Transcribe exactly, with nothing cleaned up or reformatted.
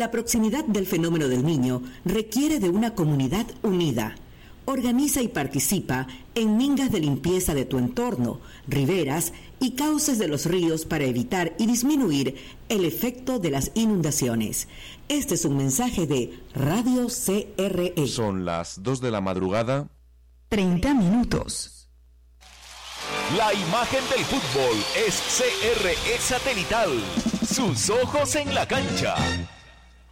La proximidad del fenómeno del Niño requiere de una comunidad unida. Organiza y participa en mingas de limpieza de tu entorno, riberas y cauces de los ríos para evitar y disminuir el efecto de las inundaciones. Este es un mensaje de Radio C R E. Son las dos de la madrugada. treinta minutos. La imagen del fútbol es C R E Satelital. Sus ojos en la cancha.